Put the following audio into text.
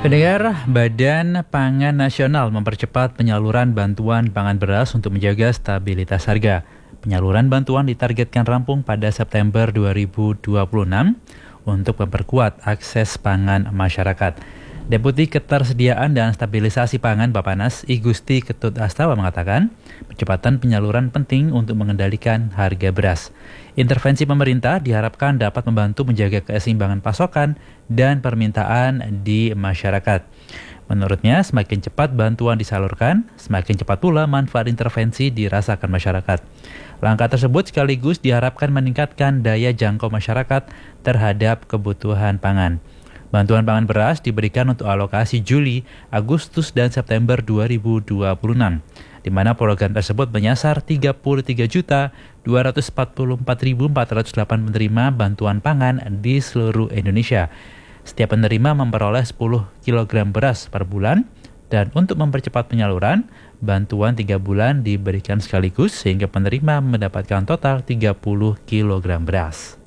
Pendengar, Badan Pangan Nasional mempercepat penyaluran bantuan pangan beras untuk menjaga stabilitas harga. Penyaluran bantuan ditargetkan rampung pada September 2026 untuk memperkuat akses pangan masyarakat. Deputi Ketersediaan dan Stabilisasi Pangan Bappenas, I Gusti Ketut Astawa mengatakan, percepatan penyaluran penting untuk mengendalikan harga beras. Intervensi pemerintah diharapkan dapat membantu menjaga keseimbangan pasokan dan permintaan di masyarakat. Menurutnya, semakin cepat bantuan disalurkan, semakin cepat pula manfaat intervensi dirasakan masyarakat. Langkah tersebut sekaligus diharapkan meningkatkan daya jangkau masyarakat terhadap kebutuhan pangan. Bantuan pangan beras diberikan untuk alokasi Juli, Agustus, dan September 2026, di mana program tersebut menyasar 33.244.408 penerima bantuan pangan di seluruh Indonesia. Setiap penerima memperoleh 10 kg beras per bulan, dan untuk mempercepat penyaluran, bantuan 3 bulan diberikan sekaligus sehingga penerima mendapatkan total 30 kg beras.